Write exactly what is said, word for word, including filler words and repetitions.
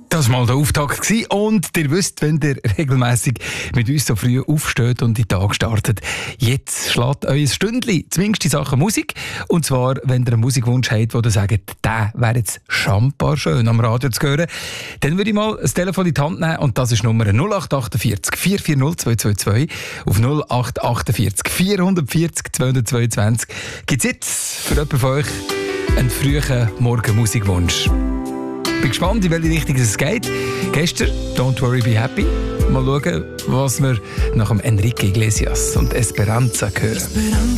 Das war mal der Auftakt gewesen. Und ihr wisst, wenn ihr regelmässig mit uns so früh aufsteht und die Tag startet, jetzt schlägt euer Stündchen, zumindest in Sachen Musik. Und zwar, wenn ihr einen Musikwunsch habt, wo ihr sagt, der wäre jetzt schambar schön am Radio zu hören, dann würde ich mal das Telefon in die Hand nehmen und das ist Nummer null acht achtundvierzig vier vier null zwei zwei zwei. Auf null acht achtundvierzig vier vierzig zweihundertzweiundzwanzig gibt es jetzt für jemanden von euch einen frühen Morgen-Musikwunsch. Ich bin gespannt, in welche Richtung es geht. Gestern «Don't Worry, Be Happy». Mal schauen, was wir nach dem Enrique Iglesias und Esperanza hören.